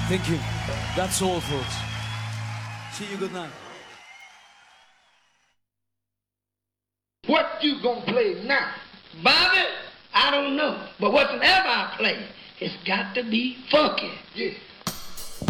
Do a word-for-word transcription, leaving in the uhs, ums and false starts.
Thank you. That's all, folks. See you, good night. What you gonna play now? Bobby, I don't know. But whatever I play, it's got to be funky. Yeah.